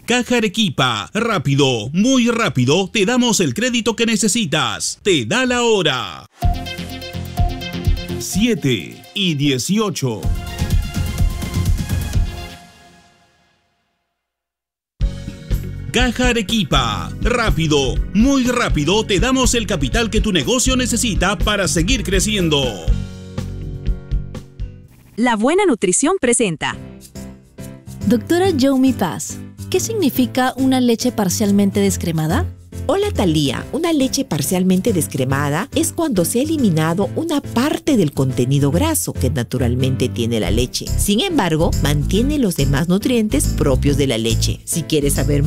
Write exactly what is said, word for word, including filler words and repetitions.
Caja Arequipa, rápido, muy rápido, te damos el crédito que necesitas. Te da la hora. siete y dieciocho. Caja Arequipa, rápido, muy rápido, te damos el capital que tu negocio necesita para seguir creciendo. La Buena Nutrición presenta. Doctora Yomi Paz, ¿qué significa una leche parcialmente descremada? Hola Talía, una leche parcialmente descremada es cuando se ha eliminado una parte del contenido graso que naturalmente tiene la leche. Sin embargo, mantiene los demás nutrientes propios de la leche. Si quieres saber